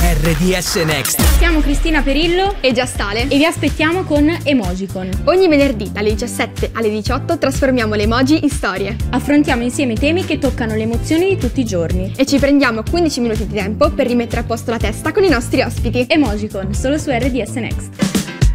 RDS Next. Siamo Cristina Perillo e Giastale e vi aspettiamo con Emojicon. Ogni venerdì dalle 17 alle 18 trasformiamo le emoji in storie. Affrontiamo insieme temi che toccano le emozioni di tutti i giorni e ci prendiamo 15 minuti di tempo per rimettere a posto la testa con i nostri ospiti. Emojicon, solo su RDS Next.